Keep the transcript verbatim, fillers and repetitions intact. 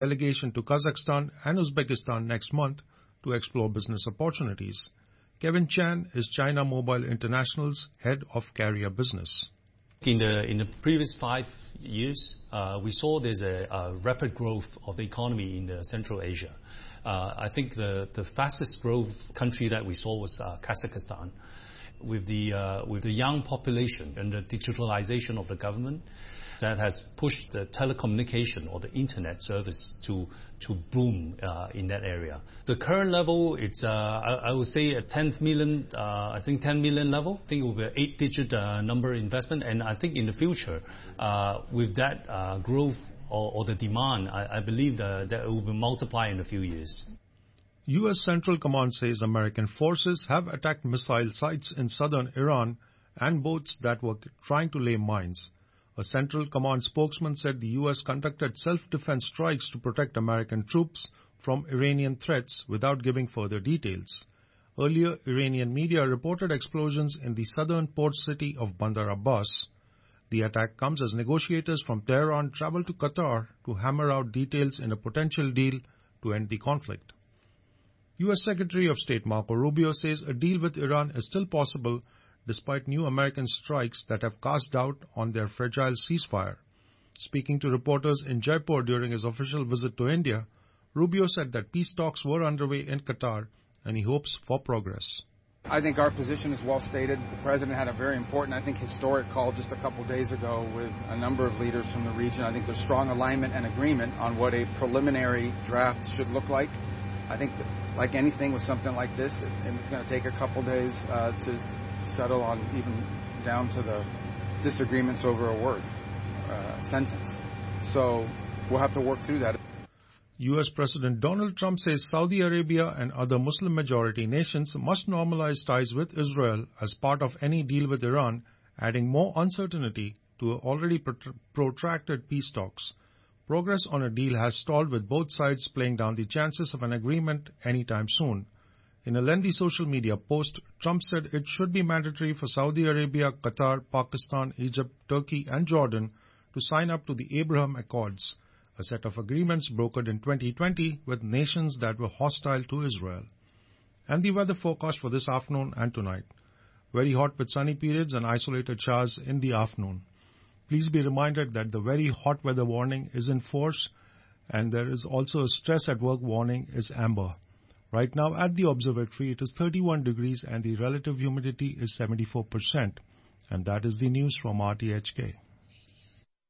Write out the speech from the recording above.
delegation to Kazakhstan and Uzbekistan next month to explore business opportunities. Kevin Chan is China Mobile International's head of carrier business. In the in the previous five years, uh, we saw there's a, a rapid growth of the economy in the Central Asia. Uh, I think the, the fastest growth country that we saw was uh, Kazakhstan. With the uh, with the young population and the digitalization of the government, that has pushed the telecommunication or the internet service to to boom uh, in that area. The current level, it's uh, I, I would say a ten million, uh, I think ten million level. I think it will be an eight-digit uh, number investment, and I think in the future, uh, with that uh, growth or, or the demand, I, I believe that, that it will be multiplied in a few years. U S Central Command says American forces have attacked missile sites in southern Iran and boats that were trying to lay mines. A Central Command spokesman said the U S conducted self-defense strikes to protect American troops from Iranian threats without giving further details. Earlier, Iranian media reported explosions in the southern port city of Bandar Abbas. The attack comes as negotiators from Tehran travel to Qatar to hammer out details in a potential deal to end the conflict. U S Secretary of State Marco Rubio says a deal with Iran is still possible despite new American strikes that have cast doubt on their fragile ceasefire. Speaking to reporters in Jaipur during his official visit to India, Rubio said that peace talks were underway in Qatar and he hopes for progress. I think our position is well stated. The President had a very important, I think, historic call just a couple days ago with a number of leaders from the region. I think there's strong alignment and agreement on what a preliminary draft should look like. I think that, like anything with something like this, it, it's going to take a couple days uh, to settle on even down to the disagreements over a word, uh, sentence. So we'll have to work through that. U S President Donald Trump says Saudi Arabia and other Muslim-majority nations must normalize ties with Israel as part of any deal with Iran, adding more uncertainty to already protracted peace talks. Progress on a deal has stalled, with both sides playing down the chances of an agreement anytime soon. In a lengthy social media post, Trump said it should be mandatory for Saudi Arabia, Qatar, Pakistan, Egypt, Turkey, and Jordan to sign up to the Abraham Accords, a set of agreements brokered in twenty twenty with nations that were hostile to Israel. And the weather forecast for this afternoon and tonight. Very hot with sunny periods and isolated showers in the afternoon. Please be reminded that the very hot weather warning is in force, and there is also a stress at work warning is amber. Right now at the observatory it is thirty-one degrees and the relative humidity is seventy-four percent. And that is the news from R T H K.